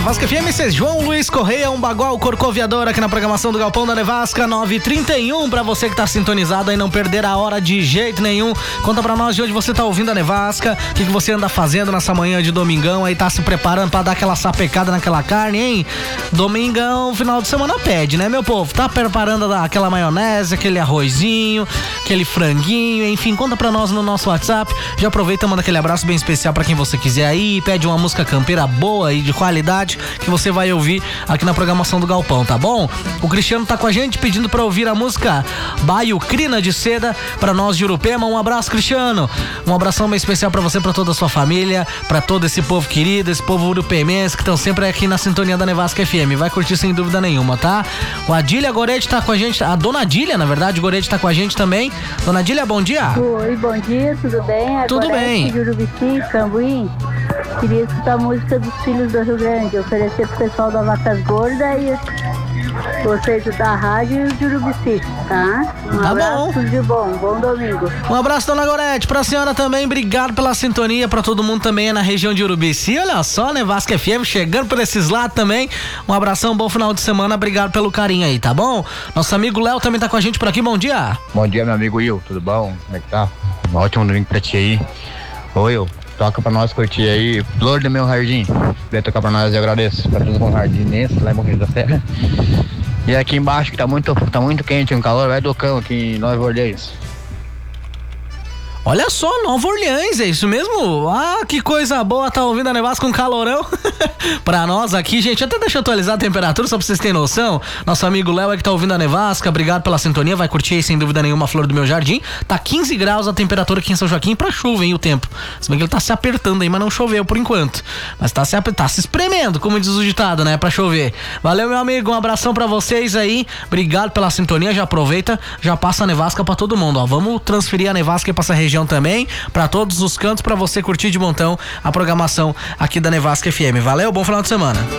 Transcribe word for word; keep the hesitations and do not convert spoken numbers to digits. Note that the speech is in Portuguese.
Nevasca F M, esse é João Luiz Correia, um bagual corcoviador aqui na programação do Galpão da Nevasca, nove e trinta e um, pra você que tá sintonizado e não perder a hora de jeito nenhum. Conta pra nós de onde você tá ouvindo a Nevasca, o que, que você anda fazendo nessa manhã de domingão, aí tá se preparando pra dar aquela sapecada naquela carne, hein? Domingão, final de semana pede, né, meu povo? Tá preparando aquela maionese, aquele arrozinho, aquele franguinho, enfim, conta pra nós no nosso WhatsApp. Já aproveita e manda aquele abraço bem especial pra quem você quiser aí, pede uma música campeira boa e de qualidade que você vai ouvir aqui na programação do Galpão, tá bom? O Cristiano tá com a gente pedindo pra ouvir a música Baiucrina de Seda pra nós de Urupema. Um abraço, Cristiano. Um abração bem especial pra você, pra toda a sua família, pra todo esse povo querido, esse povo urupemense que estão sempre aqui na sintonia da Nevasca F M. Vai curtir sem dúvida nenhuma, tá? O Adília Gorete tá com a gente, a Dona Adília, na verdade, Gorete tá com a gente também. Dona Adília, bom dia. Oi, bom dia, tudo bem? Agora tudo bem. De Urubici, Cambuí. Queria escutar a música dos Filhos do Rio Grande, oferecer pro pessoal da Vacas Gordas e vocês da rádio e os de Urubici, tá? Um tá abraço, bom. tudo de bom, bom domingo. Um abraço, Dona Gorete, pra senhora também, obrigado pela sintonia, pra todo mundo também na região de Urubici. Olha só, Nevasca F M chegando por esses lados também. Um abração, bom final de semana, obrigado pelo carinho aí, tá bom? Nosso amigo Léo também tá com a gente por aqui, bom dia. Bom dia, meu amigo Will, tudo bom? Como é que tá? Um ótimo domingo pra ti aí. Oi, Will, toca pra nós curtir aí, Flor do Meu Jardim. Se puder tocar pra nós, eu agradeço. Pra todos os jardinenses lá em Morro da Serra. E aqui embaixo que tá muito, tá muito quente, um calor, vai do cão aqui em Nova Orleans. Olha só, Nova Orleans, é isso mesmo? Ah, que coisa boa, tá ouvindo a Nevasca com calorão. Pra nós aqui, gente, até deixa eu atualizar a temperatura, só pra vocês terem noção. Nosso amigo Léo é que tá ouvindo a Nevasca, obrigado pela sintonia, vai curtir aí sem dúvida nenhuma a Flor do Meu Jardim. Tá quinze graus a temperatura aqui em São Joaquim pra chuva, hein, o tempo. Se bem que ele tá se apertando aí, mas não choveu por enquanto. Mas tá se, tá se espremendo, como diz o ditado, né, pra chover. Valeu, meu amigo, um abração pra vocês aí, obrigado pela sintonia, já aproveita, já passa a Nevasca pra todo mundo, ó. Vamos transferir a Nevasca pra essa região também, para todos os cantos, para você curtir de montão a programação aqui da Nevasca F M. Valeu, bom final de semana.